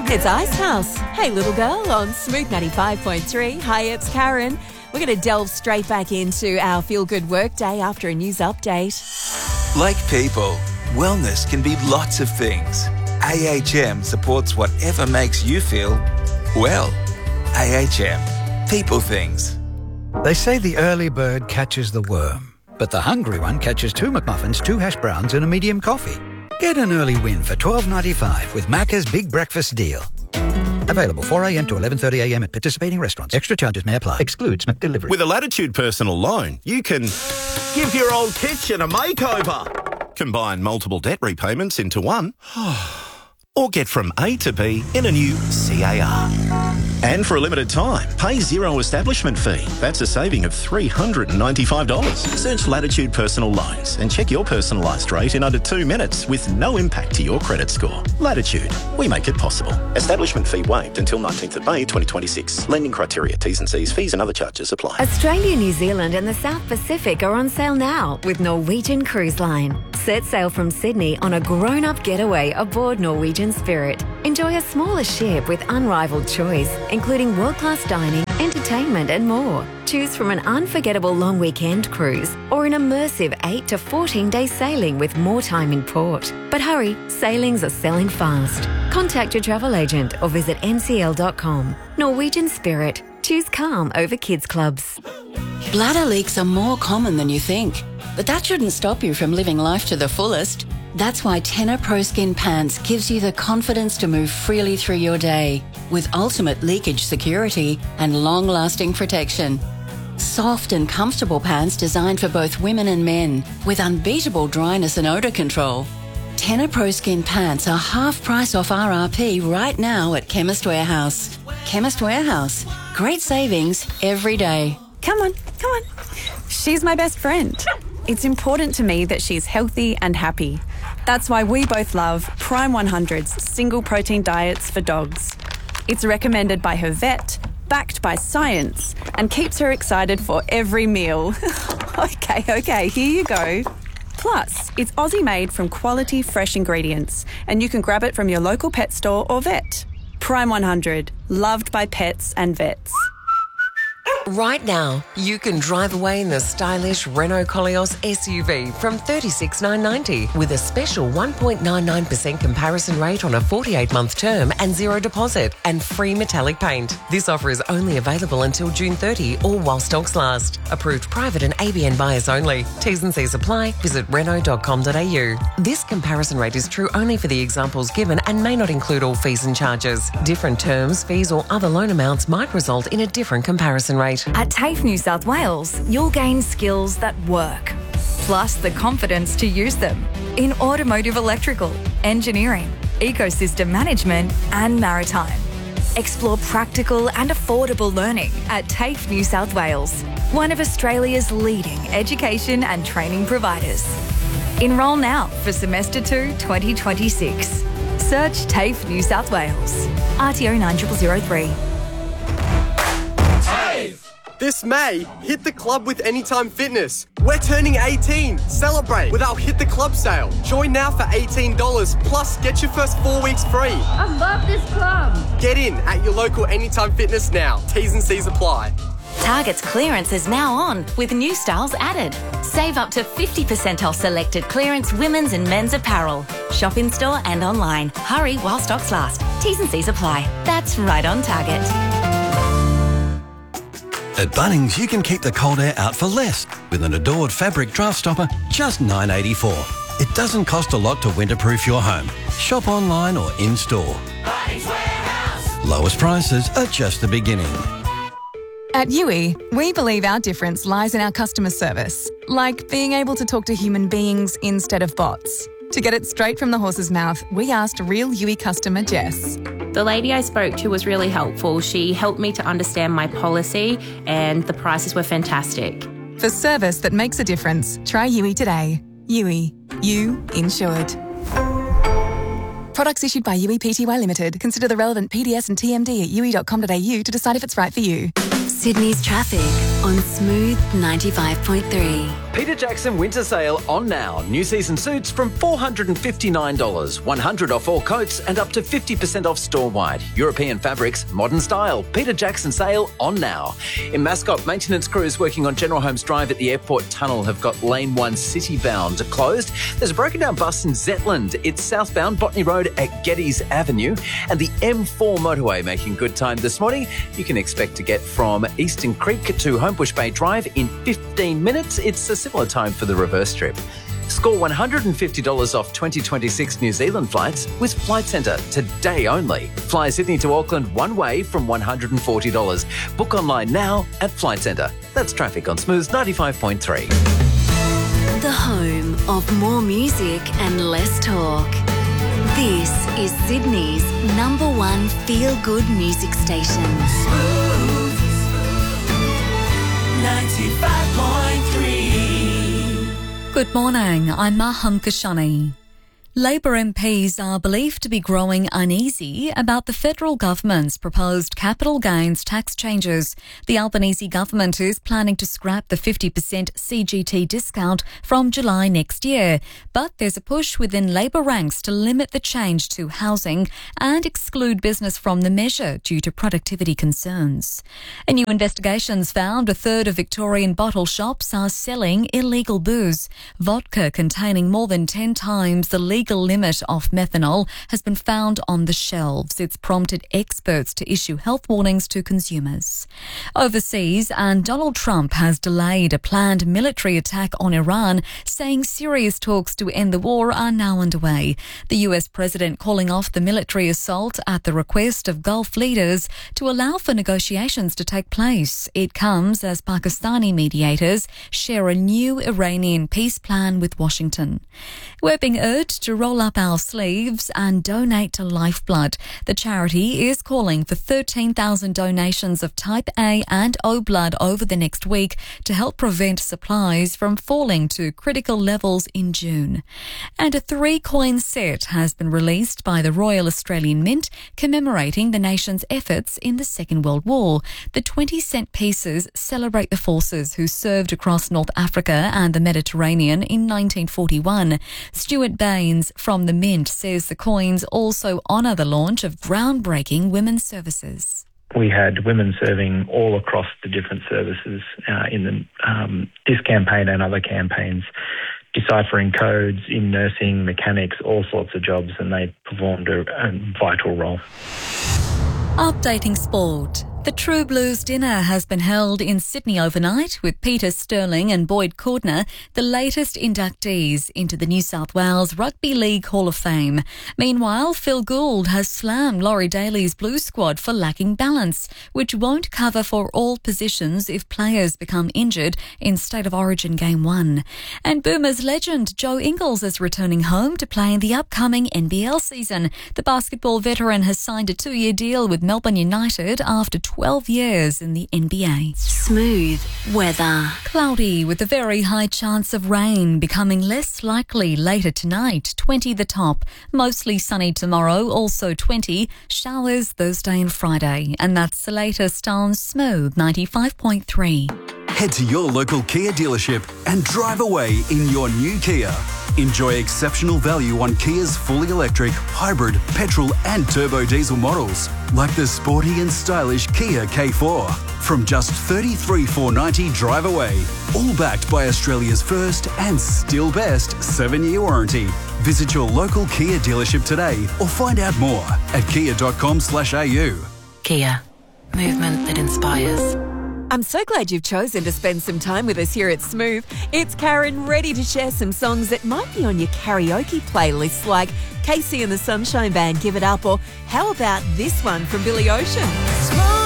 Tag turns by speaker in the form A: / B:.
A: It's Ice House. Hey, little girl, on Smooth 95.3. Hi, it's Karen. We're going to delve straight back into our feel-good workday after a news update.
B: Like people, wellness can be lots of things. AHM supports whatever makes you feel well. AHM. People things.
C: They say the early bird catches the worm, but the hungry one catches 2 McMuffins, 2 hash browns and a medium coffee. Get an early win for $12.95 with Macca's Big Breakfast Deal. Available 4 a.m. to 11:30 a.m. at participating restaurants. Extra charges may apply. Excludes McDelivery.
D: With a Latitude personal loan, you can give your old kitchen a makeover, combine multiple debt repayments into one, or get from A to B in a new CAR. And for a limited time, pay zero establishment fee. That's a saving of $395. Search Latitude Personal Loans and check your personalised rate in under 2 minutes with no impact to your credit score. Latitude, we make it possible. Establishment fee waived until 19th of May 2026. Lending criteria, T's and C's, fees and other charges apply.
E: Australia, New Zealand and the South Pacific are on sale now with Norwegian Cruise Line. Set sail from Sydney on a grown-up getaway aboard Norwegian Spirit. Enjoy a smaller ship with unrivaled choice, including world-class dining, entertainment and more. Choose from an unforgettable long weekend cruise or an immersive 8 to 14-day sailing with more time in port. But hurry, sailings are selling fast. Contact your travel agent or visit ncl.com. Norwegian Spirit. Choose calm over kids clubs.
F: Bladder leaks are more common than you think, but that shouldn't stop you from living life to the fullest. That's why Tenor Pro Skin Pants gives you the confidence to move freely through your day with ultimate leakage security and long-lasting protection. Soft and comfortable pants designed for both women and men with unbeatable dryness and odour control. Tenor Pro Skin Pants are half price off RRP right now at Chemist Warehouse. Chemist Warehouse. Great savings every day.
G: Come on. She's my best friend. It's important to me that she's healthy and happy. That's why we both love Prime 100's single protein diets for dogs. It's recommended by her vet, backed by science, and keeps her excited for every meal. Okay, here you go. Plus, it's Aussie made from quality fresh ingredients, and you can grab it from your local pet store or vet. Prime 100, loved by pets and vets.
A: Right now, you can drive away in the stylish Renault Koleos SUV from $36,990 with a special 1.99% comparison rate on a 48-month term and zero deposit and free metallic paint. This offer is only available until June 30 or while stocks last. Approved private and ABN buyers only. T's and C's apply. Visit Renault.com.au. This comparison rate is true only for the examples given and may not include all fees and charges. Different terms, fees or other loan amounts might result in a different comparison rate.
E: At TAFE New South Wales, you'll gain skills that work, plus the confidence to use them in automotive electrical, engineering, ecosystem management and maritime. Explore practical and affordable learning at TAFE New South Wales, one of Australia's leading education and training providers. Enrol now for Semester 2 2026. Search TAFE New South Wales. RTO 9003.
H: This May, hit the club with Anytime Fitness. We're turning 18. Celebrate with our Hit the Club sale. Join now for $18, plus get your first 4 weeks free.
I: I love this club.
H: Get in at your local Anytime Fitness now. T's and C's apply.
J: Target's clearance is now on with new styles added. Save up to 50% off selected clearance women's and men's apparel. Shop in store and online. Hurry while stocks last. T's and C's apply. That's right on Target.
K: At Bunnings, you can keep the cold air out for less with an adored fabric draft stopper, just $9.84. It doesn't cost a lot to winterproof your home. Shop online or in-store.
L: Bunnings Warehouse.
K: Lowest prices are just the beginning.
M: At UE, we believe our difference lies in our customer service, like being able to talk to human beings instead of bots. To get it straight from the horse's mouth, we asked real UE customer Jess.
N: The lady I spoke to was really helpful. She helped me to understand my policy and the prices were fantastic.
M: For service that makes a difference, try UE today. UE. You insured. Products issued by UE Pty Limited. Consider the relevant PDS and TMD at ue.com.au to decide if it's right for you.
E: Sydney's traffic on Smooth 95.3.
O: Peter Jackson Winter Sale on now. New season suits from $459. 100 off all coats and up to 50% off store-wide. European fabrics, modern style. Peter Jackson sale on now. In Mascot, maintenance crews working on General Holmes Drive at the airport tunnel have got lane 1 city-bound closed. There's a broken down bus in Zetland. It's southbound Botany Road at Geddes Avenue. And the M4 motorway making good time this morning. You can expect to get from Eastern Creek to Homebush Bay Drive in 15 minutes. It's a similar time for the reverse trip. Score $150 off 2026 New Zealand flights with Flight Centre today only. Fly Sydney to Auckland one way from $140. Book online now at Flight Centre. That's traffic on Smooth 95.3.
E: The home of more music and less talk. This is Sydney's #1 feel-good music station.
L: Smooth 95.3.
P: Good morning, I'm Maham Kashani. Labor MPs are believed to be growing uneasy about the federal government's proposed capital gains tax changes. The Albanese government is planning to scrap the 50% CGT discount from July next year, but there's a push within Labor ranks to limit the change to housing and exclude business from the measure due to productivity concerns. A new investigation's found a third of Victorian bottle shops are selling illegal booze. Vodka containing more than 10 times the legal limit of methanol has been found on the shelves. It's prompted experts to issue health warnings to consumers. Overseas, and Donald Trump has delayed a planned military attack on Iran, saying serious talks to end the war are now underway. The US president calling off the military assault at the request of Gulf leaders to allow for negotiations to take place. It comes as Pakistani mediators share a new Iranian peace plan with Washington. We're being urged to roll up our sleeves and donate to Lifeblood. The charity is calling for 13,000 donations of type A and O blood over the next week to help prevent supplies from falling to critical levels in June. And a 3-coin set has been released by the Royal Australian Mint commemorating the nation's efforts in the Second World War. The 20-cent pieces celebrate the forces who served across North Africa and the Mediterranean in 1941. Stuart Baines from the Mint says the coins also honour the launch of groundbreaking women's services.
Q: We had women serving all across the different services in this campaign and other campaigns, deciphering codes in nursing, mechanics, all sorts of jobs, and they performed a vital role.
P: Updating sport. The True Blues dinner has been held in Sydney overnight with Peter Sterling and Boyd Cordner, the latest inductees into the New South Wales Rugby League Hall of Fame. Meanwhile, Phil Gould has slammed Laurie Daly's Blues squad for lacking balance, which won't cover for all positions if players become injured in State of Origin Game 1. And Boomers legend Joe Ingles is returning home to play in the upcoming NBL season. The basketball veteran has signed a 2-year deal with Melbourne United after 12 years in the NBA.
E: Smooth weather.
P: Cloudy with a very high chance of rain, becoming less likely later tonight. 20 the top. Mostly sunny tomorrow, also 20. Showers Thursday and Friday. And that's the latest on Smooth 95.3.
R: Head to your local Kia dealership and drive away in your new Kia. Enjoy exceptional value on Kia's fully electric, hybrid, petrol and turbo diesel models, like the sporty and stylish Kia K4. From just $33,490 drive away, all backed by Australia's first and still best 7-year warranty. Visit your local Kia dealership today or find out more at kia.com/au.
A: Kia. Movement that inspires.
S: I'm so glad you've chosen to spend some time with us here at Smooth. It's Karen, ready to share some songs that might be on your karaoke playlists, like Casey and the Sunshine Band, Give It Up, or how about this one from Billy Ocean?